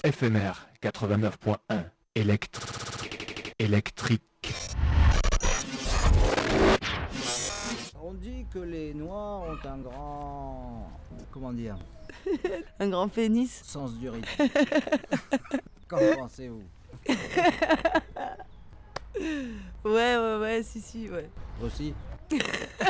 FMR 89.1 électrique. On dit que les Noirs ont un grand... Comment dire? Un grand pénis. Sens du rythme. Qu'en pensez-vous? Ouais, si, ouais. Aussi?